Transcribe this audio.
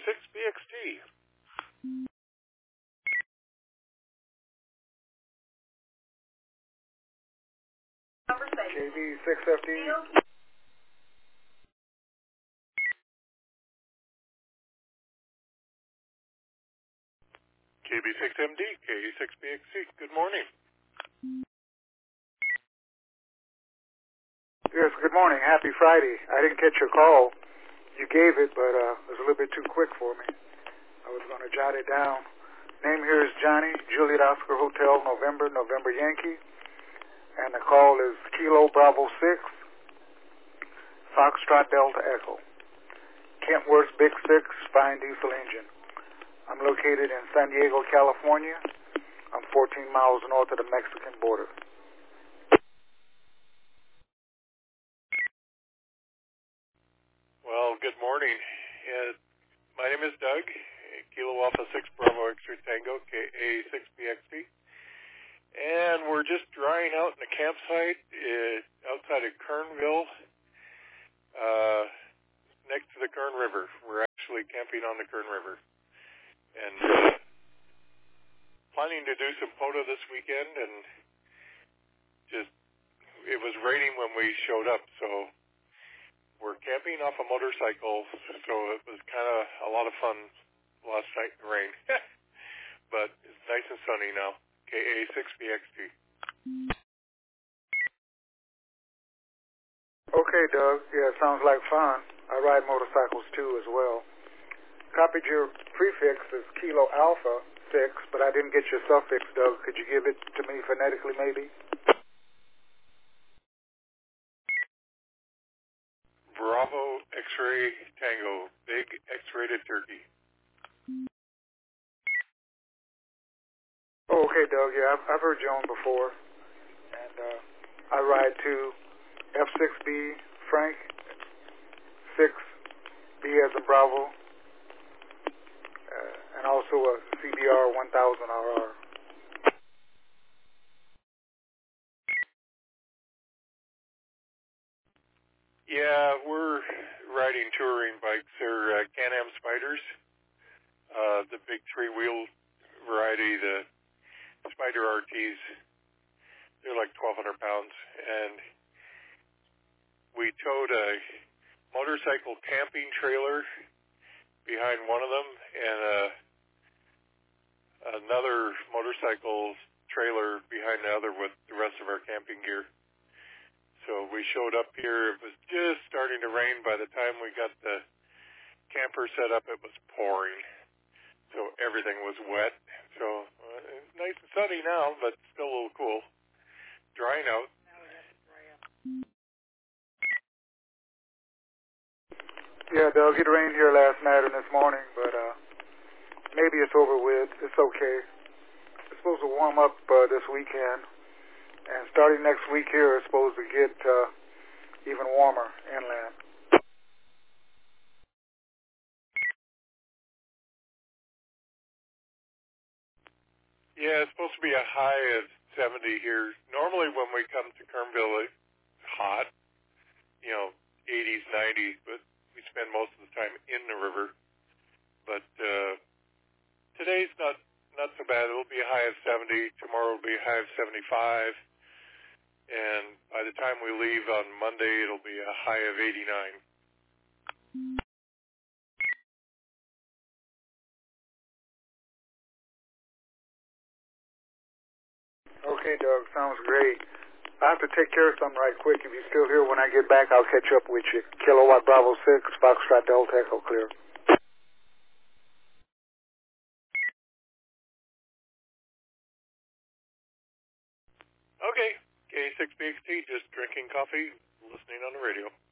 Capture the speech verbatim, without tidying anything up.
six B X T. K B six F D. K B six M D, K A six B X C. Good morning. Yes, good morning. Happy Friday. I didn't catch your call. You gave it, but uh, it was a little bit too quick for me. I was going to jot it down. Name here is Johnny, Juliet Oscar Hotel, November, November Yankee. And the call is Kilo Bravo six, Foxtrot Delta Echo. Kentworth Big Six, Spine Diesel Engine. I'm located in San Diego, California. I'm fourteen miles north of the Mexican border. Well, good morning. Uh, my name is Doug, Kilo Alpha six Bravo X-Ray Tango, K A six B X T. And we're just drying out in a campsite uh, outside of Kernville, uh, next to the Kern River. We're actually camping on the Kern River. And uh, planning to do some photo this weekend, and just, it was raining when we showed up, so we're camping off a motorcycle, so it was kind of a lot of fun last night in the rain. But it's nice and sunny now. K A six B X T. Okay, Doug. Yeah, sounds like fun. I ride motorcycles too as well. Copied your prefix as Kilo Alpha six, but I didn't get your suffix, Doug. Could you give it to me phonetically, maybe? Bravo X-Ray Tango, big X-rated turkey. Oh, okay, Doug. Yeah, I've, I've heard you on before. And uh, I ride to F six B Frank, six B as in Bravo, uh, and also a C B R one thousand R R. Yeah, we're riding touring bikes. They're uh, Can-Am Spyders, uh, the big three-wheel variety, the Spider R Ts. They're like twelve hundred pounds, and we towed a motorcycle camping trailer behind one of them, and uh, another motorcycle trailer behind the other with the rest of our camping gear. So we showed up here. It was just starting to rain. By the time we got the camper set up, it was pouring. So everything was wet. So uh, it's nice and sunny now, but still a little cool. Drying out. Yeah, Doug, it rained here last night and this morning, but uh, maybe it's over with. It's okay. It's supposed to warm up uh, this weekend. And starting next week here, it's supposed to get uh, even warmer inland. Yeah, it's supposed to be a high of seventy here. Normally when we come to Kernville, it's hot, you know, eighties, nineties, but we spend most of the time in the river. But uh, today's not, not so bad. It'll be a high of seventy. Tomorrow will be a high of seventy-five. And by the time we leave on Monday, it'll be a high of eighty-nine. Okay, Doug, sounds great. I have to take care of something right quick. If you're still here when I get back, I'll catch up with you. Kilowatt Bravo six, Foxtrot Delta Echo clear. Okay, K six B X T, just drinking coffee, listening on the radio.